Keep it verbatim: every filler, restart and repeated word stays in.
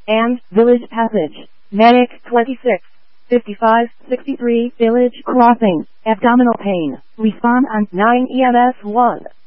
and Village Passage. Medic twenty-six, fifty-five, sixty-three, Village Crossing, abdominal pain. Respond on nine E M S one.